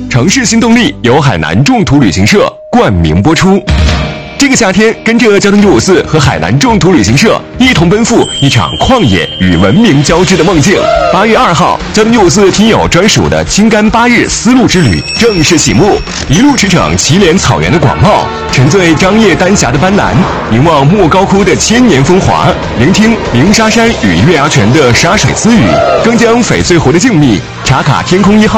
城市新动力由海南众途旅行社冠名播出。这个夏天，跟着交通954和海南众途旅行社一同奔赴一场旷野与文明交织的梦境。8月2号，交通954听友专属的青甘8日丝路之旅正式启幕，一路驰骋祁连草原的广袤，沉醉张掖丹霞的斑斓，凝望莫高窟的千年风华，聆听鸣沙山与月牙泉的沙水私语，更将翡翠湖的静谧，茶卡天空1号